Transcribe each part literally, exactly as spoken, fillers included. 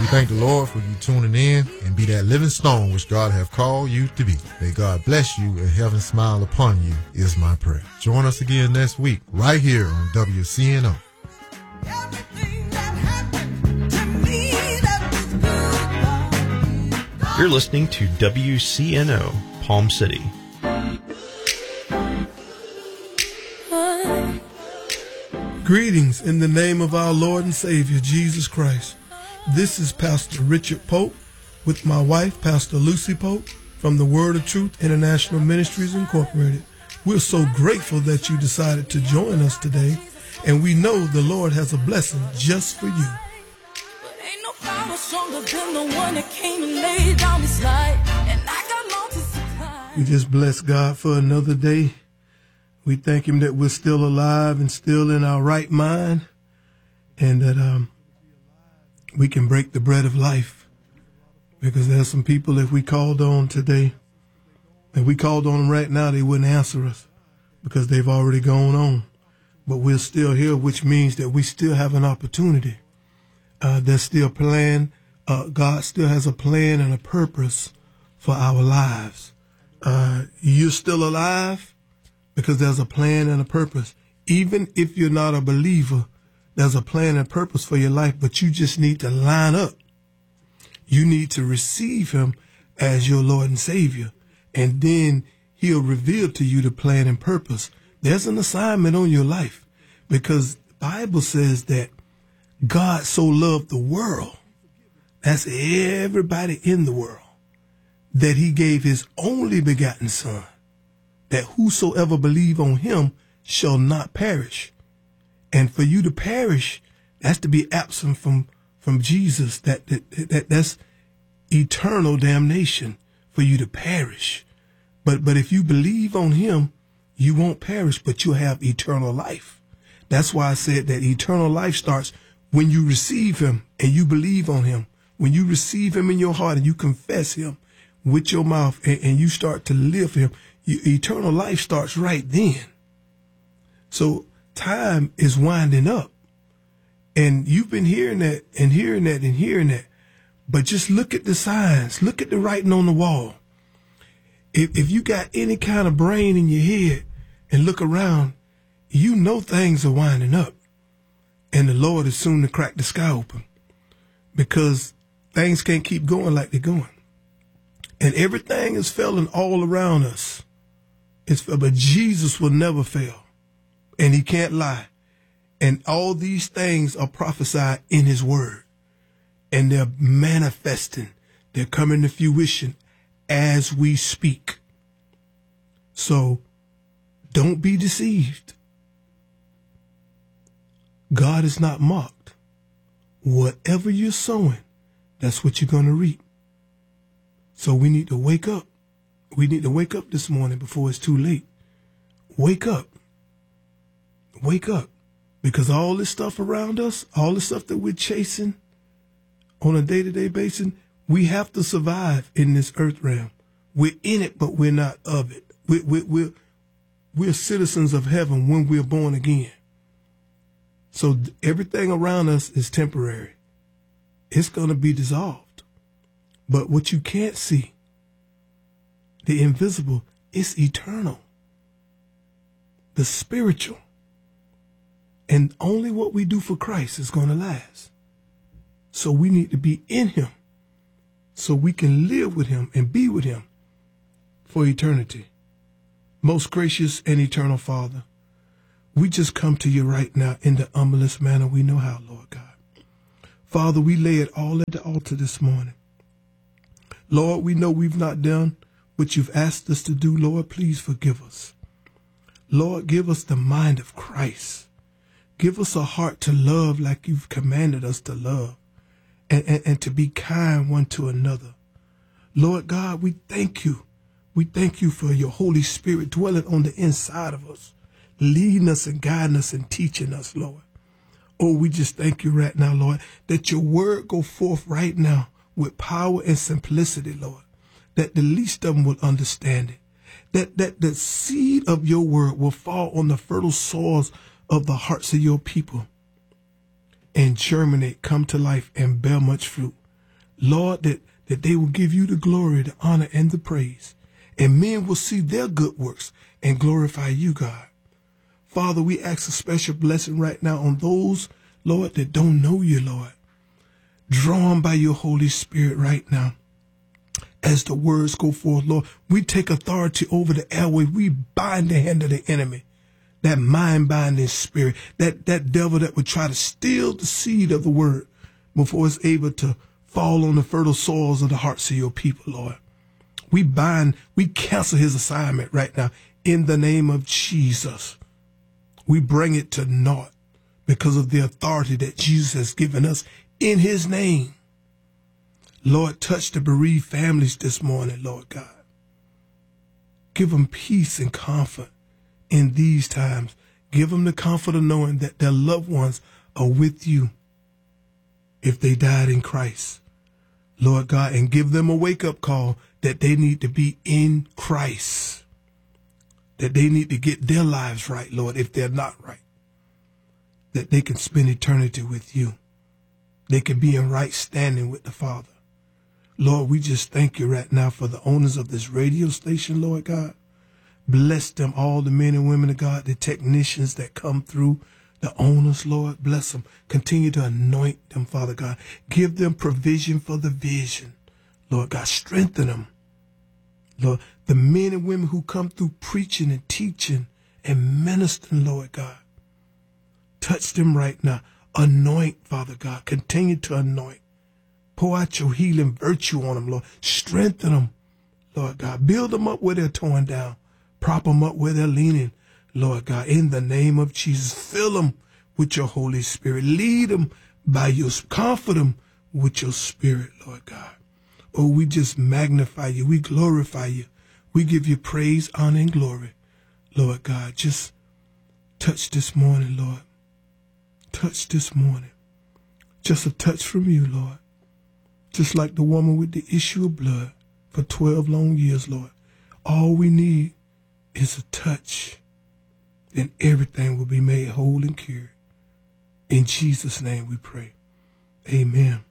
We thank the Lord for you tuning in and be that living stone which God have called you to be. May God bless you and heaven smile upon you is my prayer. Join us again next week right here on W C N O. You're listening to W C N O, Palm City. Greetings in the name of our Lord and Savior, Jesus Christ. This is Pastor Richard Pope with my wife, Pastor Lucy Pope, from the Word of Truth International Ministries Incorporated. We're so grateful that you decided to join us today, and we know the Lord has a blessing just for you. We just bless God for another day. We thank him that we're still alive and still in our right mind, and that um, we can break the bread of life. Because there's some people, if we called on today, if we called on them right now, they wouldn't answer us because they've already gone on. But we're still here, which means that we still have an opportunity. Uh, there's still a plan. Uh, God still has a plan and a purpose for our lives. Uh, you're still alive because there's a plan and a purpose. Even if you're not a believer, there's a plan and purpose for your life, but you just need to line up. You need to receive him as your Lord and Savior, and then he'll reveal to you the plan and purpose. There's an assignment on your life because the Bible says that God so loved the world, that's everybody in the world, that he gave his only begotten Son, that whosoever believe on him shall not perish. And for you to perish, that's to be absent from, from Jesus. That, that, that that's eternal damnation for you to perish. But, but if you believe on him, you won't perish, but you'll have eternal life. That's why I said that eternal life starts when you receive him and you believe on him. When you receive him in your heart and you confess him with your mouth and, and you start to live for him, you, eternal life starts right then. So time is winding up. And you've been hearing that and hearing that and hearing that. But just look at the signs. Look at the writing on the wall. If, if you got any kind of brain in your head and look around, you know things are winding up. And the Lord is soon to crack the sky open because things can't keep going like they're going. And everything is failing all around us. It's, but Jesus will never fail. And he can't lie. And all these things are prophesied in his word. And they're manifesting. They're coming to fruition as we speak. So don't be deceived. God is not mocked. Whatever you're sowing, that's what you're going to reap. So we need to wake up. We need to wake up this morning before it's too late. Wake up. Wake up. Because all this stuff around us, all the stuff that we're chasing on a day-to-day basis, we have to survive in this earth realm. We're in it, but we're not of it. We're, we're, we're, we're citizens of heaven when we're born again. So everything around us is temporary. It's going to be dissolved. But what you can't see, the invisible, is eternal. The spiritual. And only what we do for Christ is going to last. So we need to be in him so we can live with him and be with him for eternity. Most gracious and eternal Father, we just come to you right now in the humblest manner we know how, Lord God. Father, we lay it all at the altar this morning. Lord, we know we've not done what you've asked us to do. Lord, please forgive us. Lord, give us the mind of Christ. Give us a heart to love like you've commanded us to love and, and, and to be kind one to another. Lord God, we thank you. We thank you for your Holy Spirit dwelling on the inside of us, leading us and guiding us and teaching us, Lord. Oh, we just thank you right now, Lord, that your word go forth right now with power and simplicity, Lord, that the least of them will understand it, that, that the seed of your word will fall on the fertile soils of the hearts of your people and germinate, come to life, and bear much fruit. Lord, that, that they will give you the glory, the honor, and the praise. And men will see their good works and glorify you, God. Father, we ask a special blessing right now on those, Lord, that don't know you, Lord. Drawn by your Holy Spirit right now. As the words go forth, Lord, we take authority over the airway. We bind the hand of the enemy, that mind-binding spirit, that, that devil that would try to steal the seed of the word before it's able to fall on the fertile soils of the hearts of your people, Lord. We bind, we cancel his assignment right now in the name of Jesus. We bring it to naught because of the authority that Jesus has given us in his name. Lord, touch the bereaved families this morning, Lord God. Give them peace and comfort in these times. Give them the comfort of knowing that their loved ones are with you if they died in Christ, Lord God, and give them a wake-up call that they need to be in Christ, that they need to get their lives right, Lord, if they're not right, that they can spend eternity with you. They can be in right standing with the Father. Lord, we just thank you right now for the owners of this radio station, Lord God. Bless them, all the men and women of God, the technicians that come through, the owners, Lord. Bless them. Continue to anoint them, Father God. Give them provision for the vision, Lord God. Strengthen them, Lord. The men and women who come through preaching and teaching and ministering, Lord God. Touch them right now. Anoint, Father God. Continue to anoint. Pour out your healing virtue on them, Lord. Strengthen them, Lord God. Build them up where they're torn down. Prop them up where they're leaning, Lord God. In the name of Jesus, fill them with your Holy Spirit. Lead them by your, comfort them with your Spirit, Lord God. Oh, we just magnify you. We glorify you. We give you praise, honor, and glory, Lord God. Just touch this morning, Lord. Touch this morning. Just a touch from you, Lord. Just like the woman with the issue of blood for twelve long years, Lord. All we need is a touch, and everything will be made whole and cured. In Jesus' name we pray. Amen.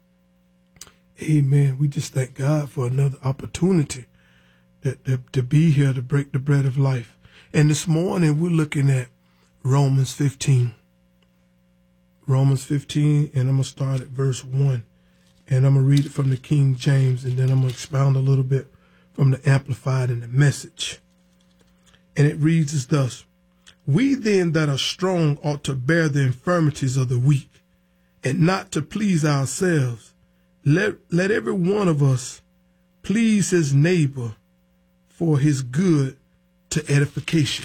Amen. We just thank God for another opportunity that, that to be here to break the bread of life. And this morning we're looking at Romans fifteen. Romans fifteen, and I'm going to start at verse one. And I'm going to read it from the King James, and then I'm going to expound a little bit from the Amplified and the Message. And it reads as thus: We then that are strong ought to bear the infirmities of the weak, and not to please ourselves. Let, let every one of us please his neighbor for his good to edification.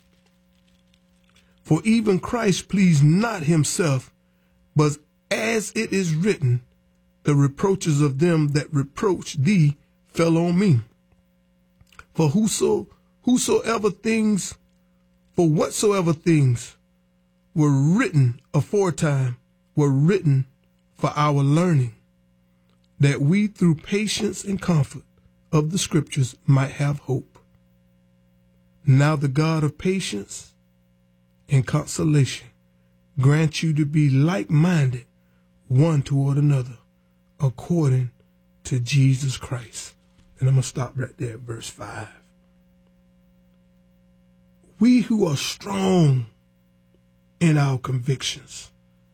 For even Christ pleased not himself, but as it is written, the reproaches of them that reproach thee fell on me. For whoso, whosoever things, for whatsoever things were written aforetime were written for our learning, that we through patience and comfort of the scriptures might have hope. Now the God of patience and consolation grant you to be like-minded one toward another, according to Jesus Christ. And I'm going to stop right there at verse five. We who are strong in our convictions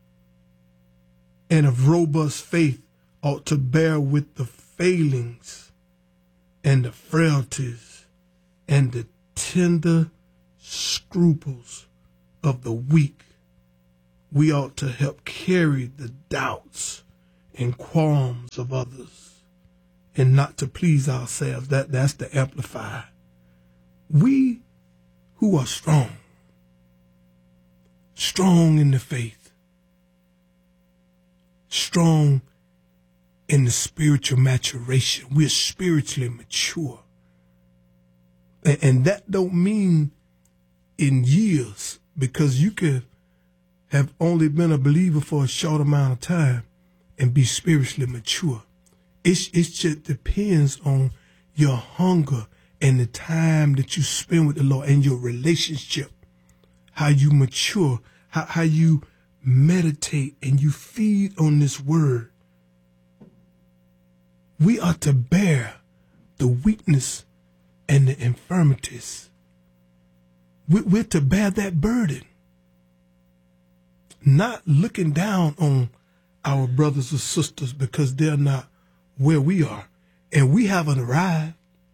and of robust faith ought to bear with the failings and the frailties and the tender scruples of the weak. We ought to help carry the doubts and qualms of others, and not to please ourselves. That, that's the Amplified. We who are strong, strong in the faith, strong in the spiritual maturation. We're spiritually mature. And, and that don't mean in years, because you could have only been a believer for a short amount of time and be spiritually mature. It, it just depends on your hunger and the time that you spend with the Lord and your relationship, how you mature, how, how you meditate and you feed on this word. We are to bear the weakness and the infirmities. We're to bear that burden, not looking down on our brothers or sisters because they're not where we are and we haven't arrived,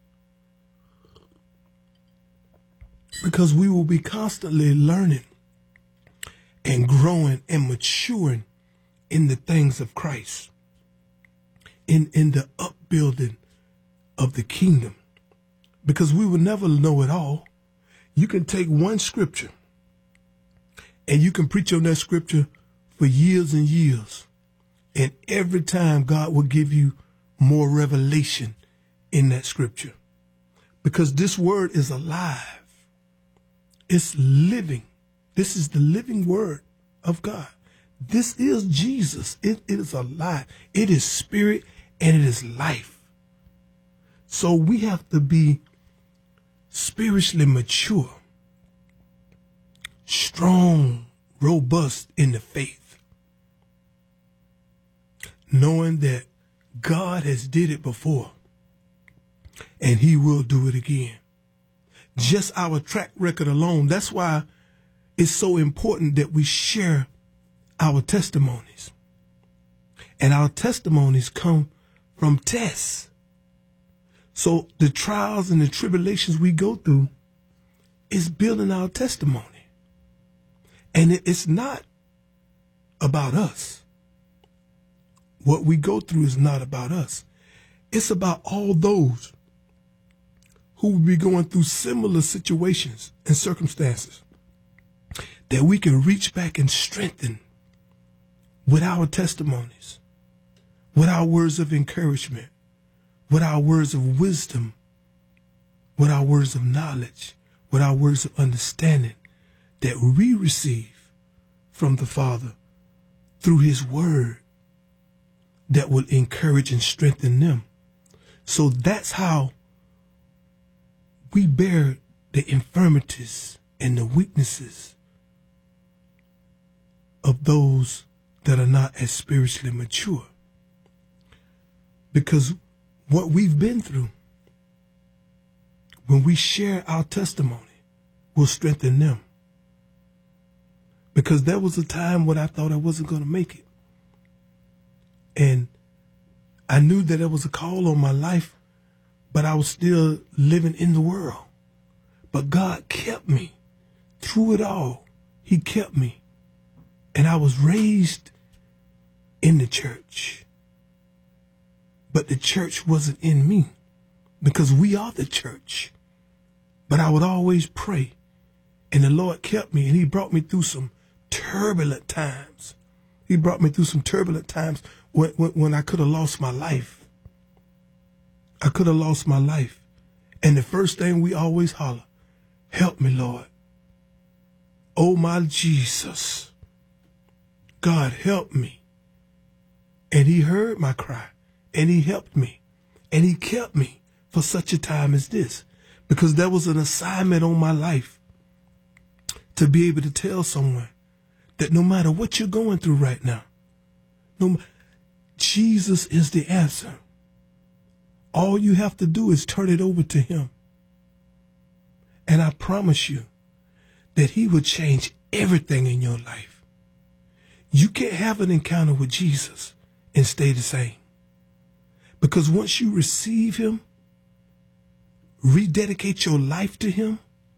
because we will be constantly learning and growing and maturing in the things of Christ, in, in the upbuilding of the kingdom, because we will never know it all. You can take one scripture and you can preach on that scripture for years and years. And every time God will give you more revelation in that scripture, because this word is alive. It's living. This is the living word of God. This is Jesus. It, it is alive. It is spirit and it is life. So we have to be spiritually mature, strong, robust in the faith, knowing that God has did it before and he will do it again. Just our track record alone. That's why it's so important that we share our testimonies. And our testimonies come from tests. So the trials and the tribulations we go through is building our testimony. And it's not about us. What we go through is not about us. It's about all those who will be going through similar situations and circumstances that we can reach back and strengthen with our testimonies, with our words of encouragement, with our words of wisdom, with our words of knowledge, with our words of understanding that we receive from the Father through his word that will encourage and strengthen them. So that's how we bear the infirmities and the weaknesses of those that are not as spiritually mature. Because what we've been through, when we share our testimony, will strengthen them. Because there was a time when I thought I wasn't going to make it. And I knew that there was a call on my life, but I was still living in the world. But God kept me through it all. He kept me. And I was raised in the church. But the church wasn't in me, because we are the church. But I would always pray. And the Lord kept me, and he brought me through some turbulent times. He brought me through some turbulent times when, when, when I could have lost my life. I could have lost my life. And the first thing we always holler, help me, Lord. Oh, my Jesus. God, help me. And he heard my cry, and he helped me, and he kept me for such a time as this, because there was an assignment on my life to be able to tell someone that no matter what you're going through right now, no, Jesus is the answer. All you have to do is turn it over to him. And I promise you that he will change everything in your life. You can't have an encounter with Jesus and stay the same. Because once you receive him, rededicate your life to him,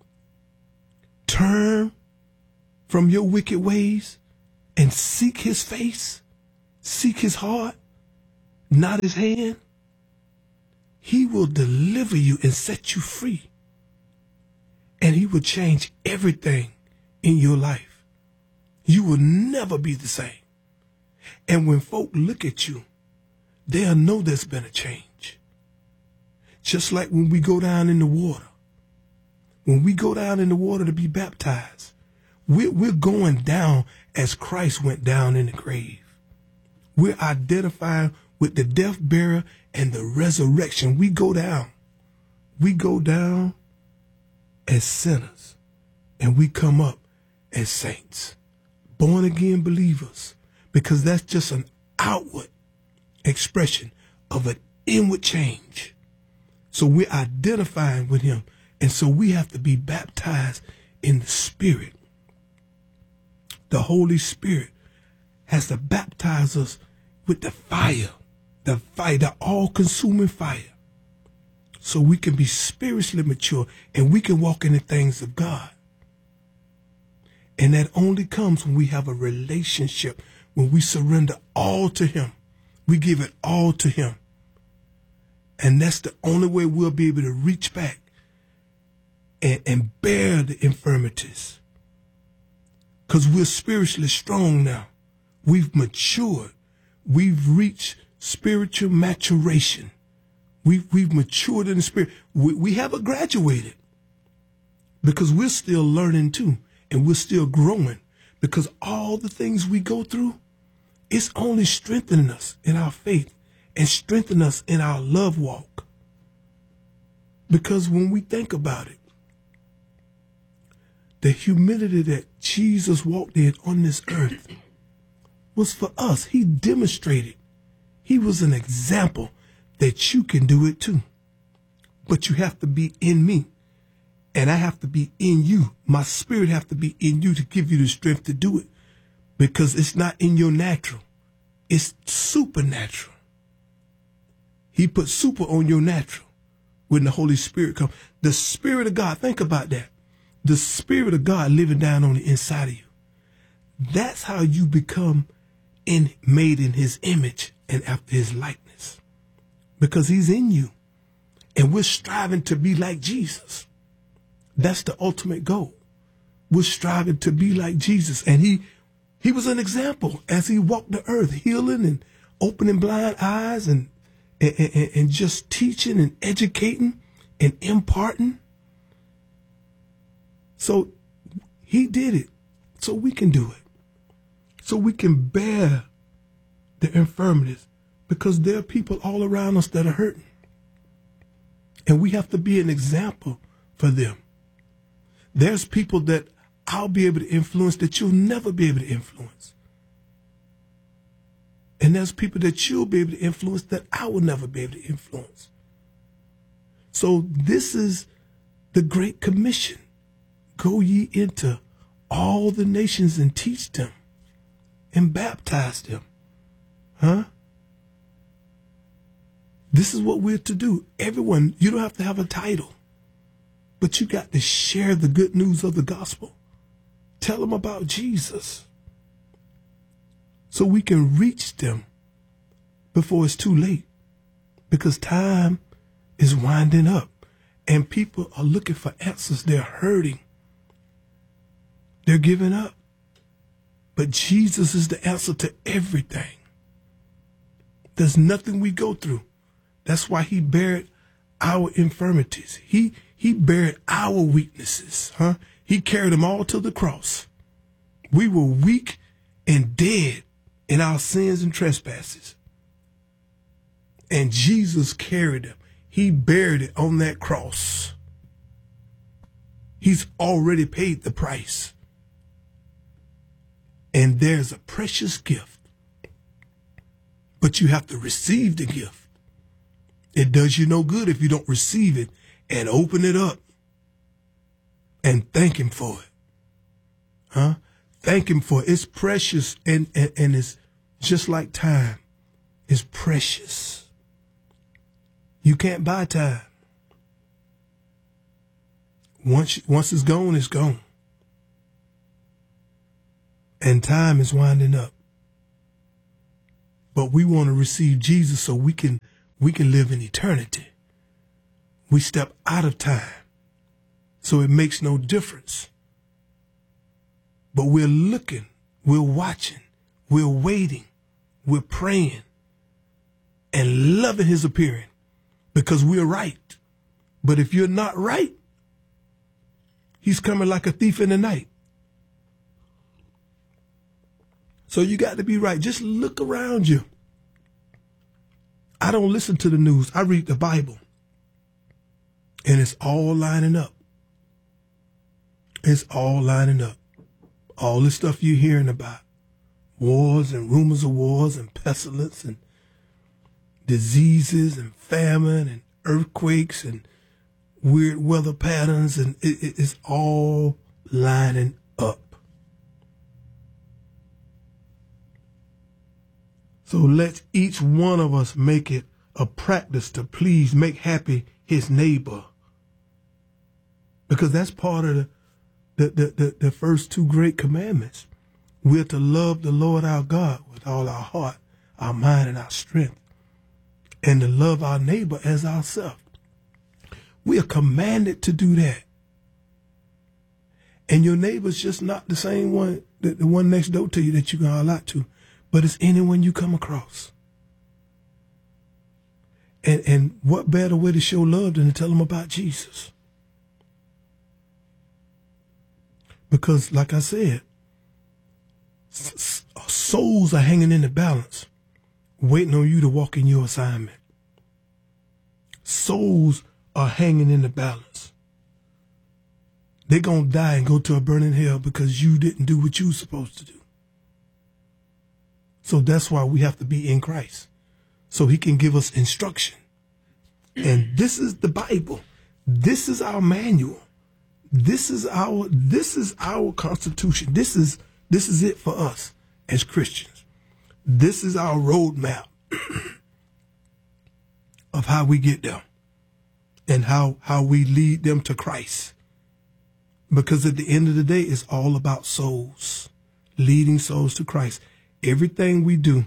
turn from your wicked ways and seek his face, seek his heart, not his hand, he will deliver you and set you free. And he will change everything in your life. You will never be the same. And when folk look at you, they'll know there's been a change. Just like when we go down in the water. When we go down in the water to be baptized, we're, we're going down as Christ went down in the grave. We're identifying with the death, burial, and the resurrection. We go down. We go down as sinners, and we come up as saints, born again believers, because that's just an outward expression of an inward change. So we're identifying with him. And so we have to be baptized in the Spirit. The Holy Spirit has to baptize us with the fire, the fire, the all-consuming fire, so we can be spiritually mature and we can walk in the things of God. And that only comes when we have a relationship, when we surrender all to him. We give it all to him. And that's the only way we'll be able to reach back and, and bear the infirmities. Because we're spiritually strong now. We've matured. We've reached spiritual maturation. We've, we've matured in the spirit. We, we haven't graduated because we're still learning too. And we're still growing, because all the things we go through, it's only strengthening us in our faith and strengthening us in our love walk. Because when we think about it, the humility that Jesus walked in on this earth was for us. He demonstrated. He was an example that you can do it too. But you have to be in me. And I have to be in you. My spirit have to be in you to give you the strength to do it. Because it's not in your natural. It's supernatural. He put super on your natural when the Holy Spirit comes. The Spirit of God, think about that. The Spirit of God living down on the inside of you. That's how you become in, made in his image and after his likeness. Because he's in you. And we're striving to be like Jesus. That's the ultimate goal. We're striving to be like Jesus. And he he was an example as he walked the earth, healing and opening blind eyes and, and, and, and just teaching and educating and imparting. So he did it. So we can do it. So we can bear the infirmities, because there are people all around us that are hurting. And we have to be an example for them. There's people that I'll be able to influence that you'll never be able to influence. And there's people that you'll be able to influence that I will never be able to influence. So this is the Great Commission. Go ye into all the nations and teach them and baptize them. Huh? This is what we're to do. Everyone, you don't have to have a title. But you got to share the good news of the gospel. Tell them about Jesus so we can reach them before it's too late, because time is winding up and people are looking for answers. They're hurting. They're giving up. But Jesus is the answer to everything. There's nothing we go through. That's why he bared our infirmities. He He bared our weaknesses, huh? He carried them all to the cross. We were weak and dead in our sins and trespasses. And Jesus carried them. He bared it on that cross. He's already paid the price. And there's a precious gift. But you have to receive the gift. It does you no good if you don't receive it and open it up and thank him for it. Huh? Thank him for it. It's precious, and, and, and it's just like time. It's precious. You can't buy time. Once, once it's gone, it's gone. And time is winding up. But we want to receive Jesus so we can we can live in eternity. We step out of time, so it makes no difference. But we're looking, we're watching, we're waiting, we're praying, and loving his appearing, because we're right. But if you're not right, he's coming like a thief in the night. So you got to be right. Just look around you. I don't listen to the news. I read the Bible. And it's all lining up. It's all lining up. All the stuff you're hearing about. Wars and rumors of wars and pestilence and diseases and famine and earthquakes and weird weather patterns, and it, it, it's all lining up. So let each one of us make it a practice to please, make happy his neighbor. Because that's part of the, the, the, the, the first two great commandments. We're to love the Lord our God with all our heart, our mind, and our strength, and to love our neighbor as ourselves. We are commanded to do that. And your neighbor's just not the same one, the, the one next door to you that you got a lot to, but it's anyone you come across. And, and what better way to show love than to tell them about Jesus? Because, like I said, s- souls are hanging in the balance, waiting on you to walk in your assignment. Souls are hanging in the balance. They're going to die and go to a burning hell because you didn't do what you were supposed to do. So that's why we have to be in Christ, so he can give us instruction. And this is the Bible. This is our manual. This is our, this is our constitution. This is, this is it for us as Christians. This is our roadmap of how we get there and how, how we lead them to Christ. Because at the end of the day, it's all about souls, leading souls to Christ. Everything we do,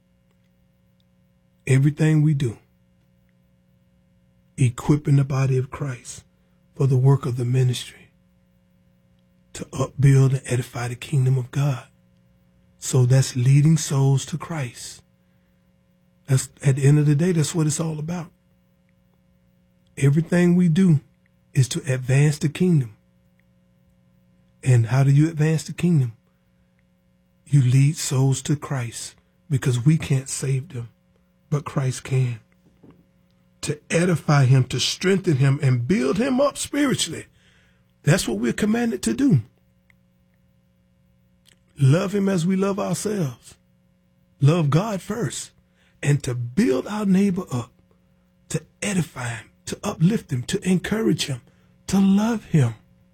everything we do, equipping the body of Christ for the work of the ministry, to upbuild and edify the kingdom of God. So that's leading souls to Christ. That's, at the end of the day, that's what it's all about. Everything we do is to advance the kingdom. And how do you advance the kingdom? You lead souls to Christ, because we can't save them, but Christ can. To edify him, to strengthen him, and build him up spiritually. That's what we're commanded to do. Love him as we love ourselves. Love God first. And to build our neighbor up, to edify him, to uplift him, to encourage him, to love him.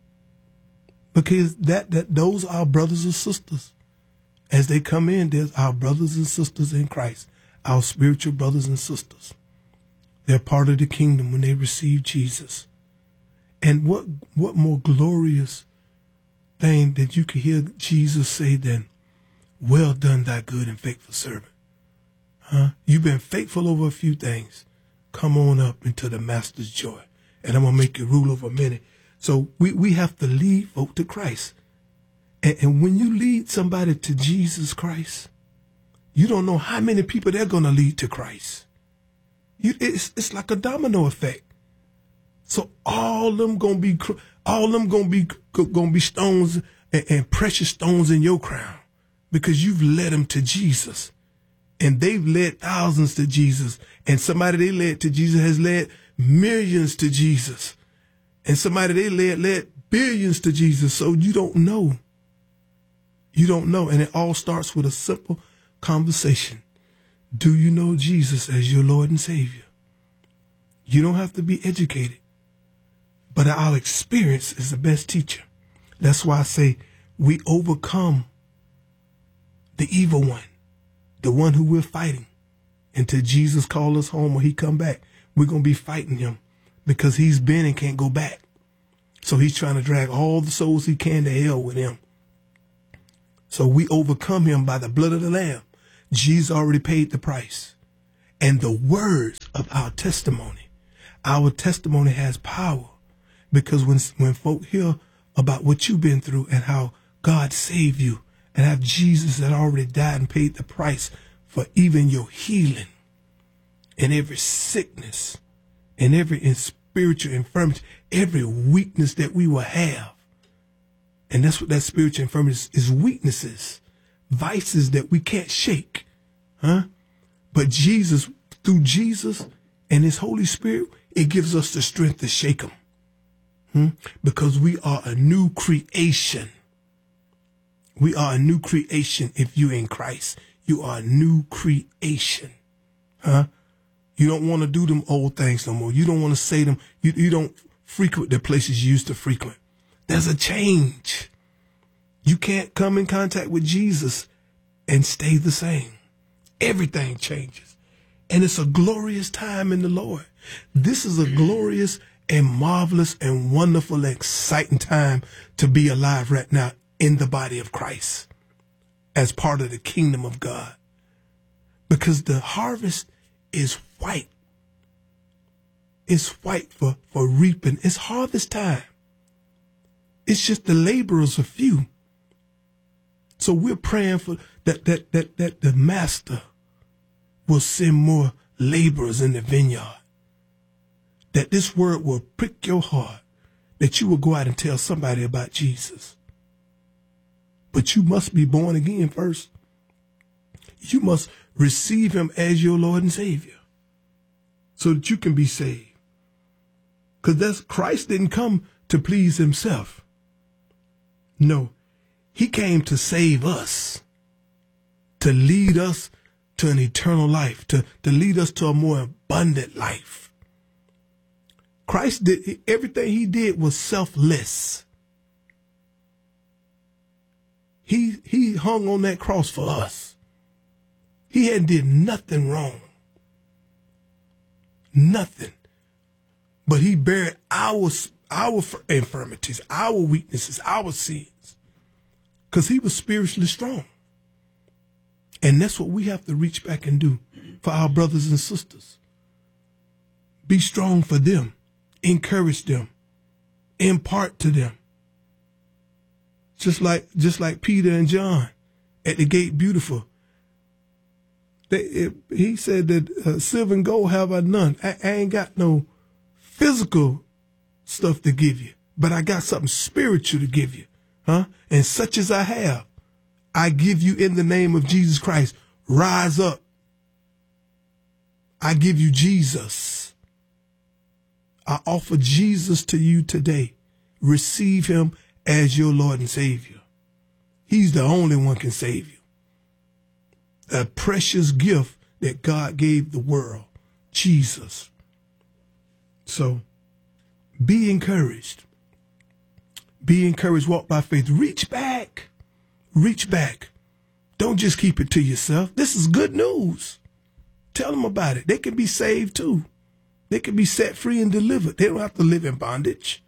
Because that, that those are our brothers and sisters. As they come in, there's our brothers and sisters in Christ, our spiritual brothers and sisters. They're part of the kingdom when they receive Jesus. And what what more glorious thing that you could hear Jesus say than, well done, thy good and faithful servant. Huh? You've been faithful over a few things. Come on up into the master's joy. And I'm going to make you rule over many. So we, we have to lead folk to Christ. And, and when you lead somebody to Jesus Christ, you don't know how many people they're going to lead to Christ. You, it's, it's like a domino effect. So all them going to be, all them going to be, going to be stones and, and precious stones in your crown, because you've led them to Jesus. And they've led thousands to Jesus. And somebody they led to Jesus has led millions to Jesus. And somebody they led, led billions to Jesus. So you don't know. You don't know. And it all starts with a simple conversation. Do you know Jesus as your Lord and Savior? You don't have to be educated, but our experience is the best teacher. That's why I say we overcome the evil one, the one who we're fighting, until Jesus calls us home or he come back. We're going to be fighting him because he's been and can't go back. So he's trying to drag all the souls he can to hell with him. So we overcome him by the blood of the Lamb. Jesus already paid the price. And the words of our testimony. Our testimony has power, because when, when folk hear about what you've been through and how God saved you, and how Jesus had already died and paid the price for even your healing and every sickness and every spiritual infirmity, every weakness that we will have. And that's what that spiritual infirmity is, is weaknesses, vices that we can't shake. Huh? But Jesus, through Jesus and his Holy Spirit, it gives us the strength to shake them. Hmm? Because we are a new creation. We are a new creation if you're in Christ. You are a new creation. Huh? You don't want to do them old things no more. You don't want to say them. You, you don't frequent the places you used to frequent. There's a change. You can't come in contact with Jesus and stay the same. Everything changes. And it's a glorious time in the Lord. This is a glorious and marvelous and wonderful, exciting time to be alive right now in the body of Christ as part of the kingdom of God. Because the harvest is white. It's white for, for reaping. It's harvest time. It's just the laborers are few. So we're praying for that, that, that, that the master will send more laborers in the vineyard. That this word will prick your heart. That you will go out and tell somebody about Jesus. But you must be born again first. You must receive him as your Lord and Savior so that you can be saved. Because that's Christ didn't come to please himself. No, he came to save us, to lead us to an eternal life, to, to lead us to a more abundant life. Christ did, everything he did was selfless. He, he hung on that cross for us. He hadn't did nothing wrong. Nothing. But he bared our, our infirmities, our weaknesses, our sins. Because he was spiritually strong. And that's what we have to reach back and do for our brothers and sisters. Be strong for them. Encourage them. Impart to them. Just like, just like Peter and John at the gate beautiful. They, it, he said that uh, silver and gold have I none. I, I ain't got no physical stuff to give you, but I got something spiritual to give you. Huh? And such as I have, I give you in the name of Jesus Christ. Rise up. I give you Jesus. I offer Jesus to you today. Receive him as your Lord and Savior. He's the only one can save you. A precious gift that God gave the world, Jesus. So be encouraged. Be encouraged, walk by faith. Reach back. Reach back. Don't just keep it to yourself. This is good news. Tell them about it. They can be saved too. They can be set free and delivered. They don't have to live in bondage.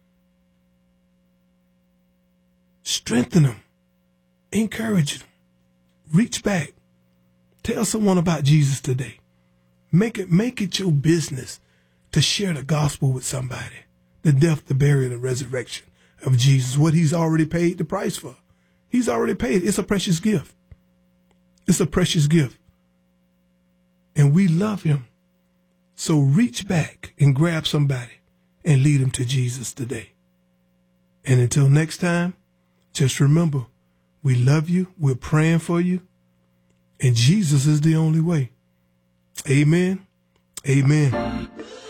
Strengthen them. Encourage them. Reach back. Tell someone about Jesus today. Make it, make it your business to share the gospel with somebody. The death, the burial, and the resurrection of Jesus. What he's already paid the price for. He's already paid. It's a precious gift. It's a precious gift. And we love him. So reach back and grab somebody and lead them to Jesus today. And until next time, just remember, we love you. We're praying for you. And Jesus is the only way. Amen. Amen.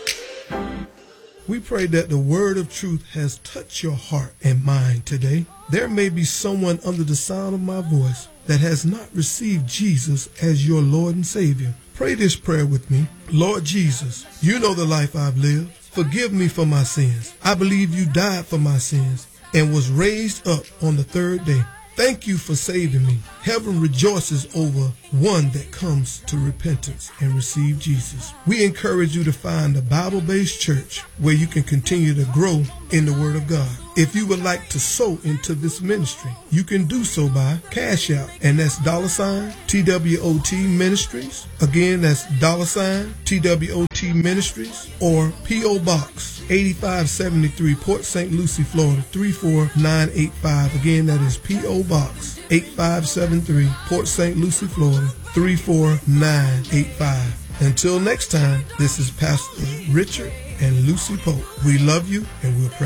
We pray that the word of truth has touched your heart and mind today. There may be someone under the sound of my voice that has not received Jesus as your Lord and Savior. Pray this prayer with me. Lord Jesus, you know the life I've lived. Forgive me for my sins. I believe you died for my sins and was raised up on the third day. Thank you for saving me. Heaven rejoices over one that comes to repentance and receive Jesus. We encourage you to find a Bible-based church where you can continue to grow in the Word of God. If you would like to sow into this ministry, you can do so by Cash App, and that's dollar sign T W O T Ministries. Again, that's dollar sign T W O T Ministries, or P O Box eighty-five seventy-three, Port Saint Lucie, Florida three four nine eight five. Again, that is P O Box eighty-five seventy-three, Port Saint Lucie, Florida three four nine eight five. Until next time, this is Pastor Richard and Lucy Pope. We love you, and we'll pray.